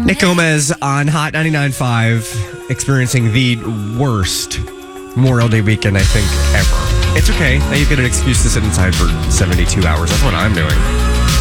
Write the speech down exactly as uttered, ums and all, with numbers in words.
Nick Gomez on Hot ninety-nine point five, experiencing the worst Memorial Day weekend, I think, ever. It's okay. Now you get an excuse to sit inside for seventy-two hours. That's what I'm doing.